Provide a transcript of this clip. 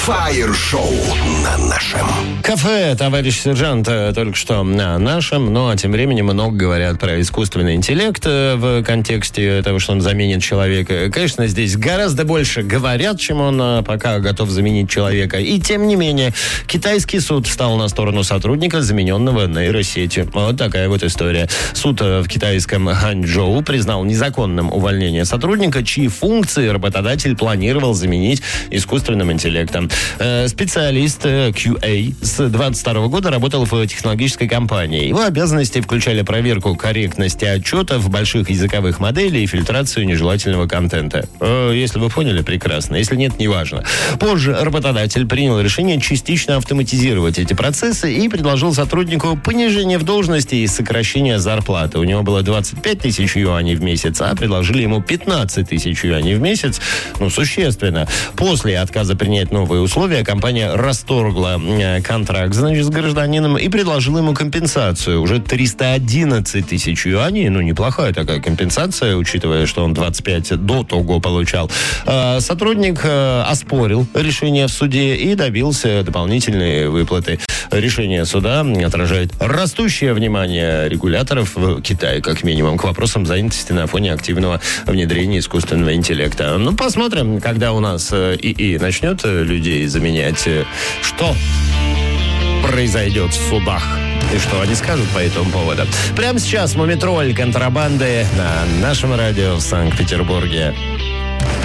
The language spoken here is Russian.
Фаер-шоу на нашем. Кафе, товарищ сержант, только что на нашем, но тем временем много говорят про искусственный интеллект в контексте того, что он заменит человека. Конечно, здесь гораздо больше говорят, чем он пока готов заменить человека. И тем не менее, китайский суд встал на сторону сотрудника, замененного нейросетью. Вот такая вот история. Суд в китайском Ханчжоу признал незаконным увольнение сотрудника, чьи функции работодатель планировал заменить искусственным интеллектом. Специалист QA с 22 года работал в технологической компании. Его обязанности включали проверку корректности отчетов, больших языковых моделей и фильтрацию нежелательного контента. Если вы поняли, прекрасно. Если нет, неважно. Позже работодатель принял решение частично автоматизировать эти процессы и предложил сотруднику понижение в должности и сокращение зарплаты. У него было 25 тысяч юаней в месяц, а предложили ему 15 тысяч юаней в месяц. Существенно. После отказа принять новые условия, компания расторгла контракт, с гражданином и предложила ему компенсацию. Уже 311 тысяч юаней. Неплохая такая компенсация, учитывая, что он 25 до того получал. Сотрудник оспорил решение в суде и добился дополнительной выплаты. Решение суда отражает растущее внимание регуляторов в Китае, как минимум, к вопросам занятости на фоне активного внедрения искусственного интеллекта. Посмотрим, когда у нас ИИ начнет людей заменять, что произойдет в судах и что они скажут по этому поводу. Прямо сейчас Мумитроль, контрабанды на нашем радио в Санкт-Петербурге.